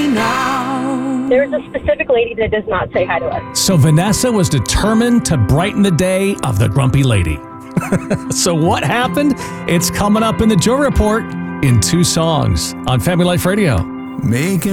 now. There's a specific lady that does not say hi to us. So Vanessa was determined to brighten the day of the grumpy lady. So what happened? It's coming up in the Joe Report in 2 songs on Family Life Radio. Making